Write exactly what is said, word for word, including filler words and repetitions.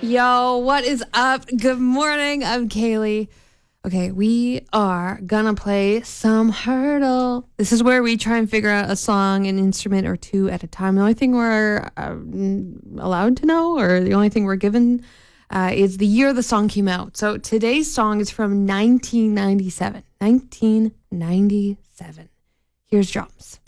Yo, what is up? Good morning. I'm Kaylee. Okay, we are gonna play some hurdle. This is where we try and figure out a song, an instrument, or two at a time. The only thing we're uh, allowed to know, or the only thing we're given, uh, is the year the song came out. So today's song is from nineteen ninety-seven. nineteen ninety-seven. Here's drums.